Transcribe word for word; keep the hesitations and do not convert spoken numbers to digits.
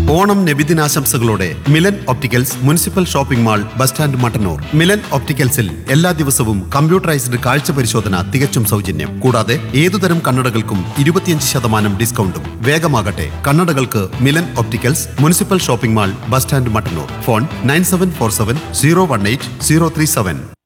Onam നബിദിനാശംസകളോടെ Milan opticals municipal shopping mall bus stand Mattannur. Milan ഒപ്റ്റിക്കൽസിൽ എല്ലാ ദിവസവും computerised കാഴ്ച പരിശോധന തികച്ചും സൗജന്യം. കൂടാതെ ഏതുതരം കണ്ണടകൾക്കും ഇരുപത്തിയഞ്ച് ശതമാനം ഡിസ്കൗണ്ടും. വേഗമാകട്ടെ, കണ്ണടകൾക്ക് Milan opticals municipal shopping mall bus stand Mattannur. Phone nine seven four seven zero one eight zero three seven.